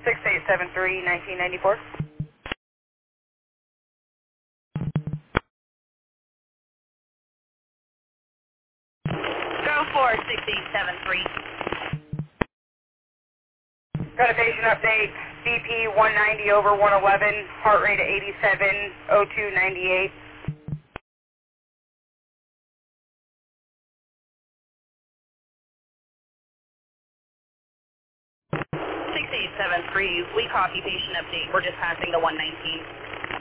6873, 1994. Go for 6873. Got a patient update, BP 190 over 111, heart rate at 87, O2 98. 6873, we copy patient update. We're just passing the 119.